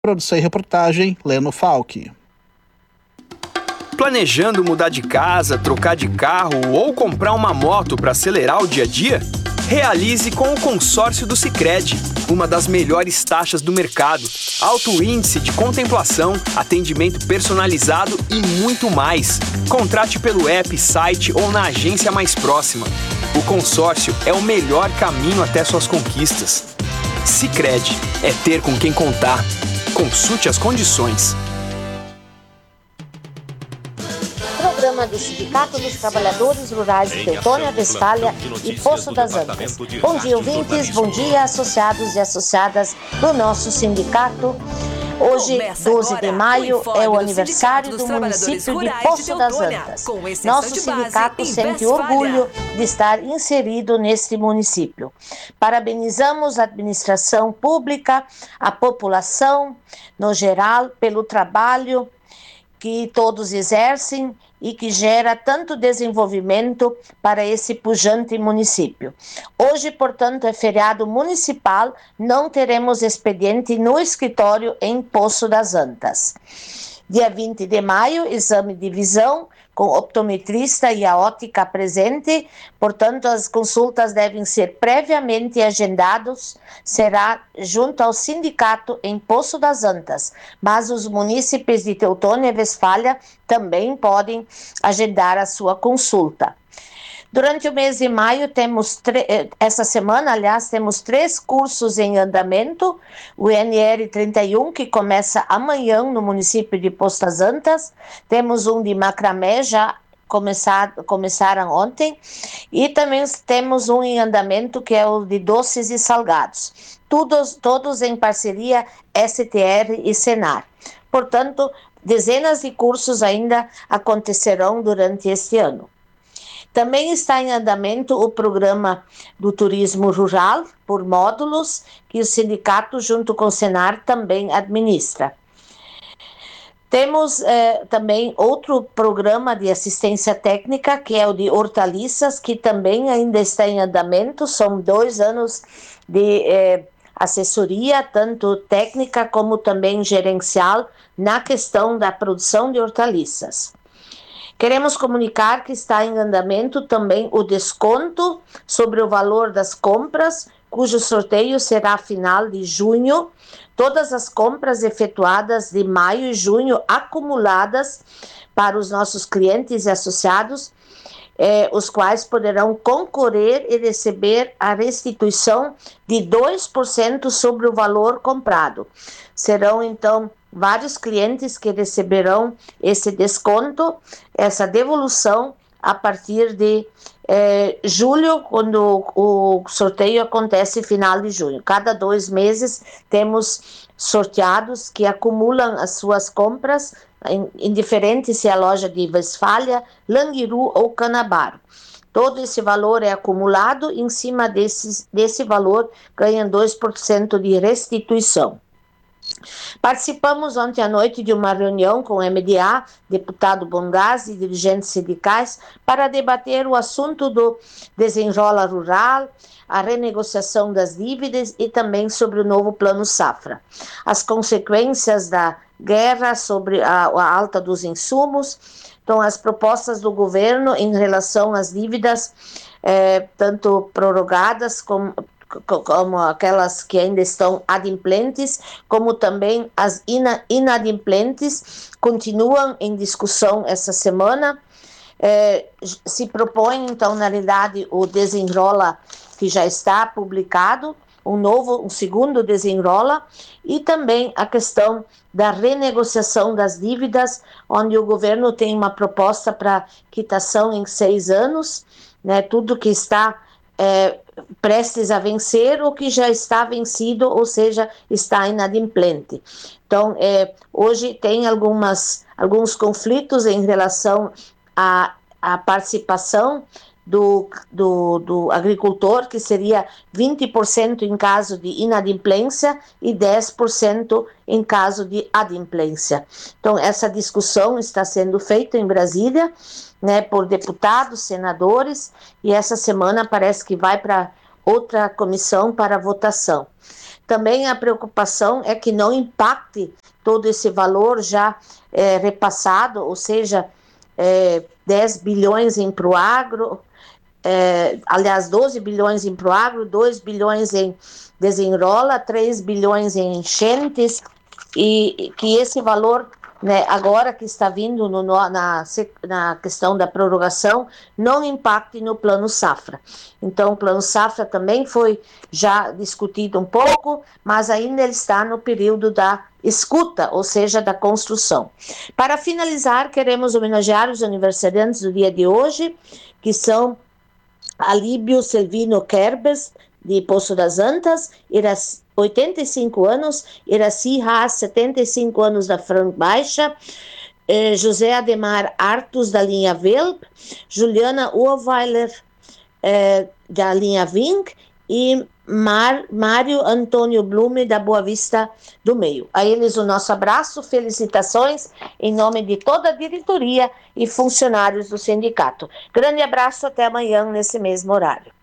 Produção e reportagem, Leno Falck. Planejando mudar de casa, trocar de carro ou comprar uma moto para acelerar o dia a dia? Realize com o consórcio do Sicredi, uma das melhores taxas do mercado, alto índice de contemplação, atendimento personalizado e muito mais. Contrate pelo app, site ou na agência mais próxima. O consórcio é o melhor caminho até suas conquistas. Sicredi é ter com quem contar. Consulte as condições. Programa do Sindicato dos Trabalhadores Rurais de Teutônia, Westfália e Poço das Antas. Bom dia, ouvintes, bom dia, associados e associadas do nosso sindicato. Hoje, 12 de maio, é o aniversário do município de Poço das Antas. Nosso sindicato sente orgulho de estar inserido neste município. Parabenizamos a administração pública, a população, no geral, pelo trabalho que todos exercem e que gera tanto desenvolvimento para esse pujante município. Hoje, portanto, é feriado municipal, não teremos expediente no escritório em Poço das Antas. Dia 20 de maio, exame de visão com optometrista e a ótica presente, portanto, as consultas devem ser previamente agendadas, será junto ao sindicato em Poço das Antas, mas os munícipes de Teutônia e Westfália também podem agendar a sua consulta. Durante o mês de maio, essa semana, aliás, temos 3 cursos em andamento. O INR 31, que começa amanhã no município de Poço das Antas. Temos um de macramé, já começaram ontem. E também temos um em andamento, que é o de doces e salgados. Todos em parceria STR e Senar. Portanto, dezenas de cursos ainda acontecerão durante este ano. Também está em andamento o programa do turismo rural, por módulos, que o sindicato, junto com o Senar, também administra. Temos também outro programa de assistência técnica, que é o de hortaliças, que também ainda está em andamento. São 2 anos de assessoria, tanto técnica como também gerencial, na questão da produção de hortaliças. Queremos comunicar que está em andamento também o desconto sobre o valor das compras, cujo sorteio será a final de junho. Todas as compras efetuadas de maio e junho acumuladas para os nossos clientes e associados, os quais poderão concorrer e receber a restituição de 2% sobre o valor comprado. Serão, então, vários clientes que receberão esse desconto, essa devolução, a partir de julho, quando o sorteio acontece final de junho. Cada 2 meses temos sorteados que acumulam as suas compras, indiferente se é a loja de Westfália, Langiru ou Canabaro. Todo esse valor é acumulado, em cima desse valor ganham 2% de restituição. Participamos ontem à noite de uma reunião com o MDA, deputado Bongás e dirigentes sindicais para debater o assunto do desenrola rural, a renegociação das dívidas e também sobre o novo plano safra. As consequências da guerra sobre a alta dos insumos, então as propostas do governo em relação às dívidas, tanto prorrogadas como aquelas que ainda estão adimplentes, como também as inadimplentes, continuam em discussão essa semana. Se propõe, então, na realidade, o desenrola que já está publicado, um segundo desenrola, e também a questão da renegociação das dívidas, onde o governo tem uma proposta para quitação em 6 anos, né, tudo que está prestes a vencer ou que já está vencido, ou seja, está inadimplente. Então, hoje tem alguns conflitos em relação à participação do agricultor, que seria 20% em caso de inadimplência e 10% em caso de adimplência. Então, essa discussão está sendo feita em Brasília, né, por deputados, senadores, e essa semana parece que vai para outra comissão para votação. Também a preocupação é que não impacte todo esse valor já repassado, ou seja, 10 bilhões em Proagro, aliás, 12 bilhões em Proagro, 2 bilhões em Desenrola, 3 bilhões em enchentes, e que esse valor, né, agora que está vindo na questão da prorrogação, não impacte no Plano Safra. Então, o Plano Safra também foi já discutido um pouco, mas ainda ele está no período da escuta, ou seja, da construção. Para finalizar, queremos homenagear os aniversariantes do dia de hoje, que são Alíbio Selvino Kerbes, de Poço das Antas, 85 anos, Iraci Haas, 75 anos, da Frank Baixa, José Ademar Artus, da linha Velp, Juliana Urweiler, da linha Vink, e Mário Antônio Blume, da Boa Vista do Meio. A eles o nosso abraço, felicitações em nome de toda a diretoria e funcionários do sindicato. Grande abraço, até amanhã nesse mesmo horário.